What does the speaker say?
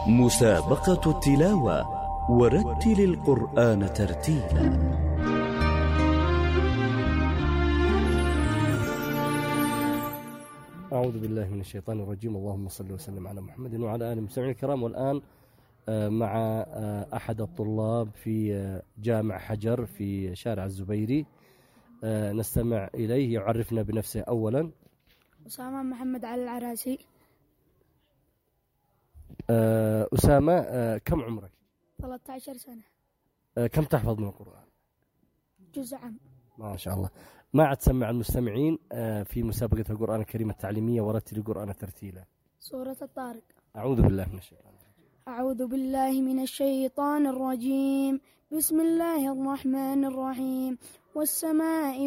مسابقة التلاوة ورتل القرآن ترتيلا. أعوذ بالله من الشيطان الرجيم. اللهم صل وسلم على محمد وعلى آله المستمعين الكرام. والآن مع أحد الطلاب في جامع حجر في شارع الزبيري، نستمع إليه يعرفنا بنفسه. أولا أسامة محمد علي العراسي. أسامة، كم عمرك؟ 13 سنة. كم تحفظ من القرآن؟ جزء عام. ما شاء الله. ما عاد تسمع المستمعين في مسابقة القرآن الكريم التعليمية ورتل القرآن ترتيلا. سورة الطارق. أعوذ بالله من الشيطان. أعوذ بالله من الشيطان الرجيم. بسم الله الرحمن الرحيم. والسماء